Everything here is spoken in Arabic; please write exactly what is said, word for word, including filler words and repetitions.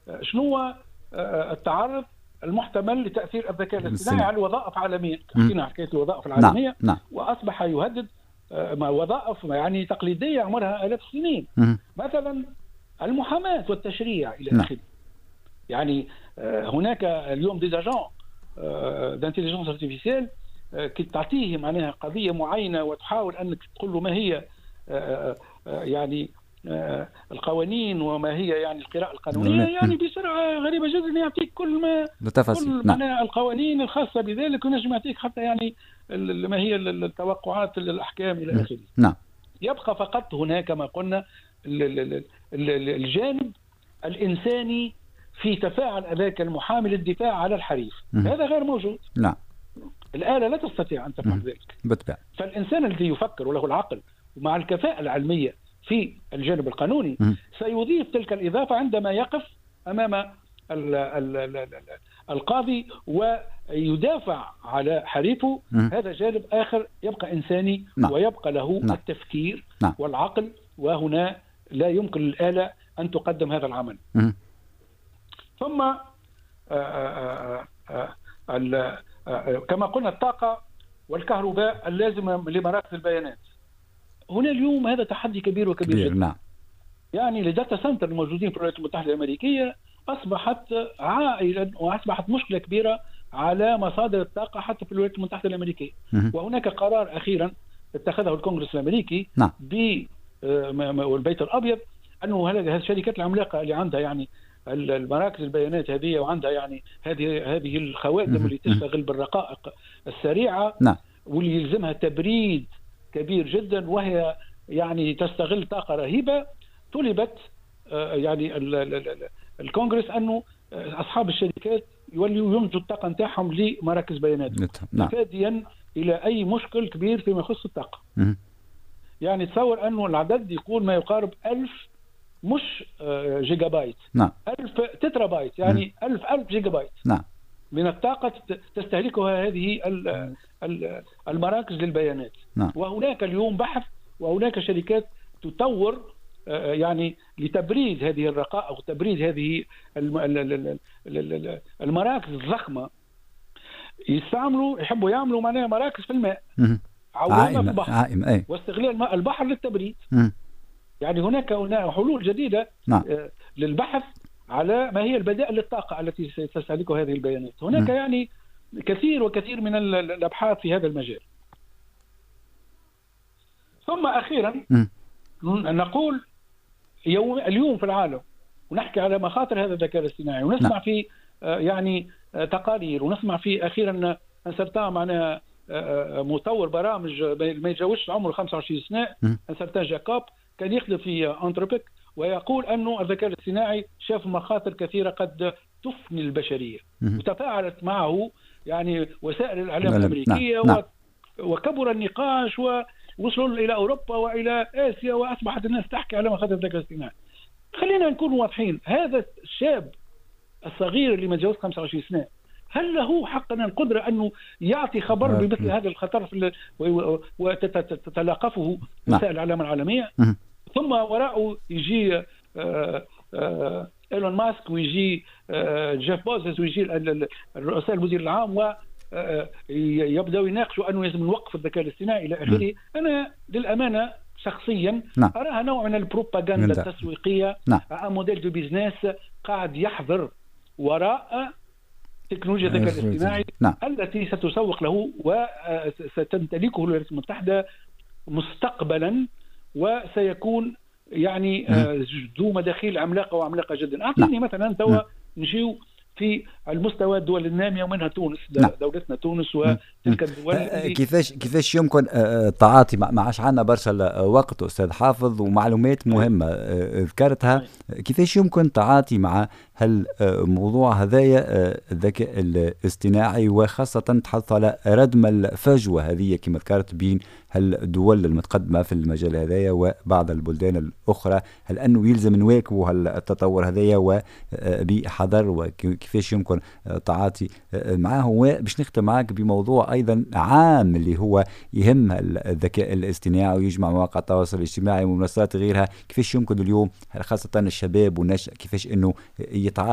شنو هو التعرض المحتمل لتأثير الذكاء الاصطناعي على الوظائف عالميا. حكينا حكاية الوظائف العالمية. نعم. نعم. وأصبح يهدد وظائف يعني تقليدية عمرها آلاف السنين، مثلا المحاماة والتشريع إلى آخره. يعني هناك اليوم دي زاجون دانتيليجنس ارتيفيسيال كي تعطيه معناها قضية معينة وتحاول أنك تقول له ما هي يعني القوانين وما هي يعني القراءة القانونية، يعني بسرعة غريبة جدا يعطيك كل ما كل نعم. القوانين الخاصة بذلك، ونجم يعطيك حتى يعني ما هي التوقعات الأحكام إلى آخره. نعم. يبقى فقط هناك ما قلنا الجانب الإنساني في تفاعل ذاك المحامي للدفاع على الحريف. هذا غير موجود. نعم. الآلة لا تستطيع أن تفعل ذلك بالطبع. فالإنسان الذي يفكر وله العقل ومع الكفاءة العلمية في الجانب القانوني م. سيضيف تلك الإضافة عندما يقف أمام ال ال ال ال القاضي ويدافع على حريفه. م. هذا جانب آخر يبقى إنساني. م. ويبقى له م. التفكير م. والعقل، وهنا لا يمكن للآلة أن تقدم هذا العمل. م. ثم آآ آآ آآ كما قلنا الطاقة والكهرباء اللازمة لمراكز البيانات. هنا اليوم هذا تحدي كبير وكبير جدا. نعم. يعني الداتا سنتر الموجودين في الولايات المتحدة الأمريكية أصبحت عائلة وأصبحت مشكلة كبيرة على مصادر الطاقة حتى في الولايات المتحدة الأمريكية. م- وهناك قرار أخيرا اتخذه الكونغرس الأمريكي نعم. بالبيت الأبيض أنه هذه الشركات العملاقة اللي عندها يعني المراكز البيانات هذه وعندها يعني هذه هذه الخوادم اللي تشتغل بالرقائق السريعة. نعم. واللي يلزمها تبريد كبير جدا وهي يعني تستغل طاقة رهيبة. طلبت يعني الكونغرس أنه أصحاب الشركات يولوا ينتجوا الطاقة نتاعهم لمراكز بيانات. نعم. تفاديا إلى أي مشكل كبير فيما يخص الطاقة. م- يعني تصور أنه العدد يقول ما يقارب ألف مش جيجا بايت. نعم. ألف تترا بايت يعني م. ألف ألف جيجا بايت. نعم. من الطاقة تستهلكها هذه المراكز للبيانات. نعم. وهناك اليوم بحث وهناك شركات تطور يعني لتبريد هذه الرقائق وتبريد هذه المراكز الضخمة. يستعملوا يحبوا يعملوا معناها مراكز في الماء عوامة في البحر. عائمة. أي. واستغلال ماء البحر للتبريد. م. يعني هناك حلول جديدة. نعم. للبحث على ما هي البدائل للطاقة التي ستستهلكها هذه البيانات. هناك م. يعني كثير وكثير من الأبحاث في هذا المجال. ثم أخيرا م. نقول يوم اليوم في العالم ونحكي على مخاطر هذا الذكاء الاصطناعي ونسمع نعم. في يعني تقارير ونسمع في أخيرا أن سرطان معناها مطور برامج ما يتجاوزش عمره خمسة وعشرين سنة أن سرطان جاكوب كان يخدم في أنتروبيك ويقول أنه الذكاء الاصطناعي شاف مخاطر كثيرة قد تفني البشرية. م- وتفاعلت معه يعني وسائل الإعلام الأمريكية. نعم. و... وكبر النقاش ووصلوا إلى أوروبا وإلى آسيا وأصبحت الناس تحكي على مخاطر الذكاء الاصطناعي. خلينا نكون واضحين، هذا الشاب الصغير اللي ما تجاوز خمسة وعشرين سنة هل له حقا القدرة أنه يعطي خبر بمثل هذا الخطر في وتتلاقفه وسائل الإعلام العالمية؟ م- ثم وراءه يجي آآ آآ إيلون ماسك ويجي جيف بوزس ويجي الرؤساء المدير العام ويبدأوا يناقشوا أنه لازم نوقف الذكاء الاصطناعي إلى آخره. أنا للأمانة شخصيا نعم. أراها نوع من البروباغندا التسويقية. نعم. موديل دو بيزنس قاعد يحضر وراء تكنولوجيا الذكاء الاصطناعي. نعم. التي ستسوق له وستمتلكه الولايات المتحدة مستقبلا وسيكون يعني ذو مداخيل عملاقة وعملاقة جدا. أعطيني مثلا توا نجيو في المستوى الدول النامية ومنها تونس. دولتنا تونس وتلك الدول. كيفاش كيفاش يمكن التعاطي مع عادش عندنا برشا وقت أستاذ حافظ ومعلومات مهمة ذكرتها. كيفاش يمكن التعاطي مع هالموضوع هذايا الذكاء الاصطناعي وخاصة تحث على ردم الفجوة هذه كما ذكرت بين هالدول المتقدمة في المجال هذايا وبعض البلدان الأخرى؟ هل أنه يلزم نواكبوا هالتطور هذايا وبحذر وكيفاش يمكن التعاطي معه؟ وباش نختم معك بموضوع أيضا عام اللي هو يهم الذكاء الاصطناعي ويجمع مواقع التواصل الاجتماعي ومنصات غيرها. كيفاش يمكن اليوم خاصة الشباب والنشء كيفاش أنه يتعاطي